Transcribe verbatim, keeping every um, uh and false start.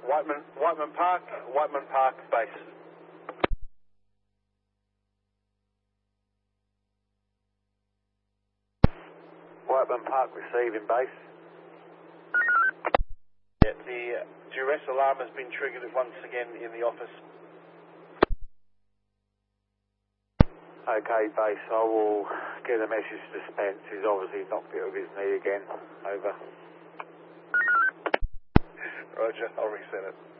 Whiteman, Whiteman Park, Whiteman Park base. Whiteman Park receiving base. Yeah, the duress alarm has been triggered once again in the office. Okay, base, I will get a message to Spence. He's obviously knocked it with his knee again. Over. Roger, I'll reset it.